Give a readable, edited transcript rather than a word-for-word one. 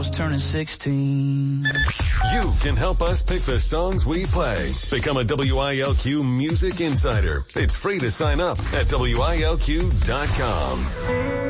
turning 16. You can help us pick the songs we play. Become a WILQ Music Insider. It's free to sign up at WILQ.com.